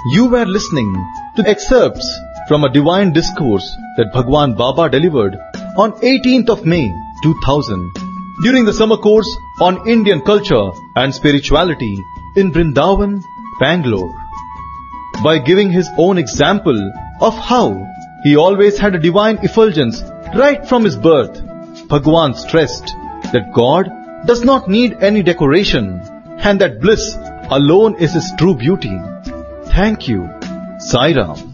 You were listening to excerpts from a divine discourse that Bhagwan Baba delivered on 18th of May 2000 during the summer course on Indian culture and spirituality in Vrindavan, Bangalore. By giving his own example of how he always had a divine effulgence right from his birth, Bhagwan stressed that God does not need any decoration and that bliss alone is his true beauty. Thank you. Sai Ram.